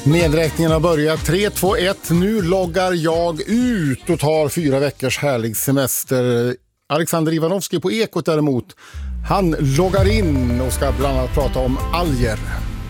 Nedräkningen har börjat. 3, 2, 1. Nu loggar jag ut och tar 4 veckors härlig semester. Alexander Ivanovski på Ekot däremot, han loggar in och ska bland annat prata om alger.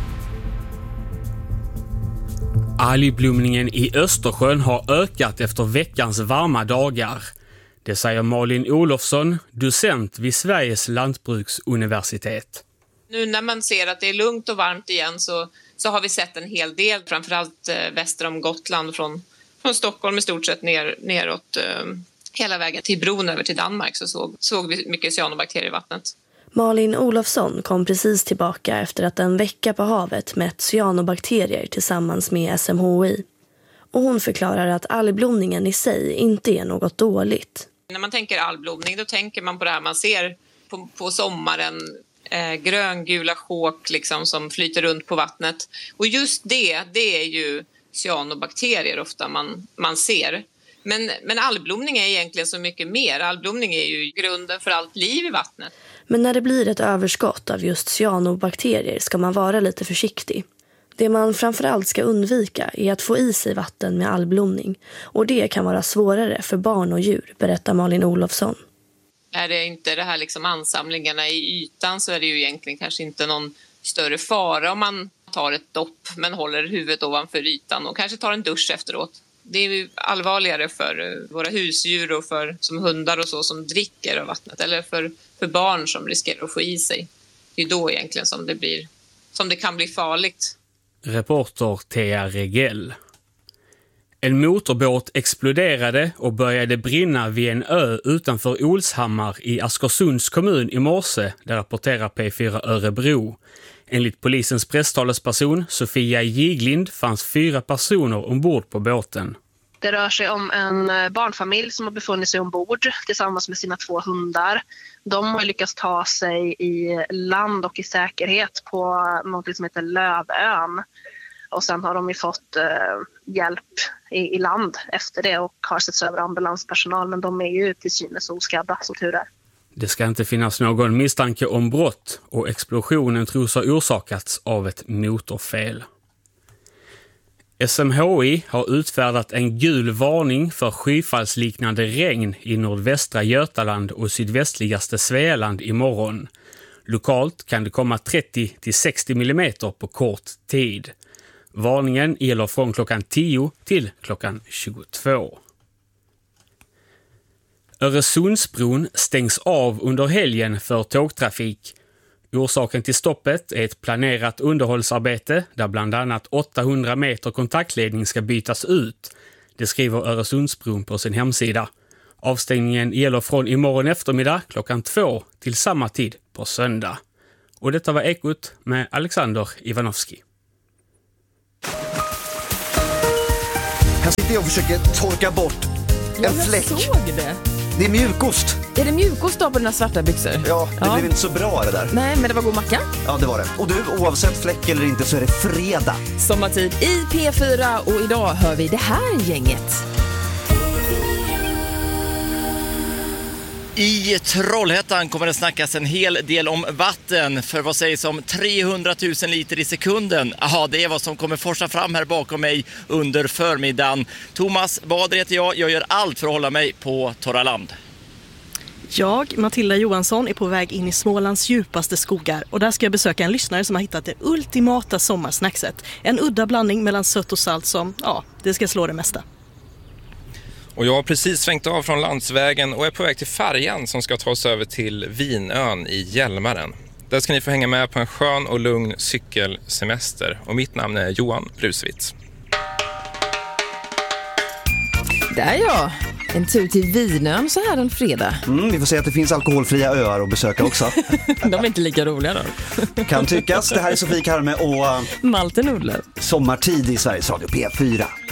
Algblomningen i Östersjön har ökat efter veckans varma dagar. Det säger Malin Olofsson, docent vid Sveriges lantbruksuniversitet. Nu när man ser att det är lugnt och varmt igen så har vi sett en hel del, framförallt väster om Gotland från Stockholm i stort sett neråt hela vägen till bron över till Danmark, så såg vi mycket cyanobakterier i vattnet. Malin Olofsson kom precis tillbaka efter att en vecka på havet mätt cyanobakterier tillsammans med SMHI. Och hon förklarar att algblomningen i sig inte är något dåligt. När man tänker algblomning då tänker man på det här man ser på sommaren. Gröngula sjåk liksom, som flyter runt på vattnet. Och just det är ju cyanobakterier ofta man ser. Men algblomning är egentligen så mycket mer. Algblomning är ju grunden för allt liv i vattnet. Men när det blir ett överskott av just cyanobakterier ska man vara lite försiktig. Det man framförallt ska undvika är att få i sig vatten med algblomning. Och det kan vara svårare för barn och djur, berättar Malin Olofsson. Är det inte det här liksom ansamlingarna i ytan så är det ju egentligen kanske inte någon större fara om man tar ett dopp men håller huvudet ovanför ytan och kanske tar en dusch efteråt. Det är ju allvarligare för våra husdjur och som hundar och så som dricker av vattnet eller för barn som riskerar att få i sig. Det är då egentligen som det kan bli farligt. Reporter Thea Regell. En motorbåt exploderade och började brinna vid en ö utanför Olshammar i Askersunds kommun i morse, där rapporterar P4 Örebro. Enligt polisens presstalesperson Sofia Giglind fanns 4 personer ombord på båten. Det rör sig om en barnfamilj som har befunnit sig ombord tillsammans med sina 2 hundar. De har lyckats ta sig i land och i säkerhet på något som heter Lövön. Och sen har de ju fått hjälp i land efter det och har setts över ambulanspersonal. Men de är ju till synes oskadda som tur är. Det ska inte finnas någon misstanke om brott och explosionen tros ha orsakats av ett motorfel. SMHI har utfärdat en gul varning för skyfallsliknande regn i nordvästra Götaland och sydvästligaste Svealand imorgon. Lokalt kan det komma 30-60 mm på kort tid. Varningen gäller från klockan 10 till klockan 22. Öresundsbron stängs av under helgen för tågtrafik. Orsaken till stoppet är ett planerat underhållsarbete där bland annat 800 meter kontaktledning ska bytas ut. Det skriver Öresundsbron på sin hemsida. Avstängningen gäller från imorgon eftermiddag klockan 2 till samma tid på söndag. Och detta var Ekot med Alexander Ivanovski. Här sitter jag och försöker torka bort en fläck. Jag såg det. Det är mjukost. Är det mjukost då på dina svarta byxor? Ja, det blev inte så bra det där. Nej, men det var god macka. Ja, det var det. Och du, oavsett fläck eller inte så är det fredag. Sommartid i P4 och idag hör vi det här gänget. I Trollhättan kommer det snackas en hel del om vatten, för vad sägs om 300 000 liter i sekunden? Ja, det är vad som kommer forsa fram här bakom mig under förmiddagen. Thomas Bader heter jag gör allt för att hålla mig på torra land. Jag, Matilda Johansson, är på väg in i Smålands djupaste skogar och där ska jag besöka en lyssnare som har hittat det ultimata sommarsnackset. En udda blandning mellan sött och salt som, ja, det ska slå det mesta. Och jag har precis svängt av från landsvägen och är på väg till färjan som ska ta oss över till Vinön i Hjälmaren. Där ska ni få hänga med på en skön och lugn cykelsemester. Och mitt namn är Johan Brusvits. Där ja, en tur till Vinön så här en fredag. Vi får se att det finns alkoholfria öar att besöka också. De är inte lika roliga då. Kan tyckas. Det här är Sofie Karme och Malte Nordlöf. Sommartid i Sveriges Radio P4.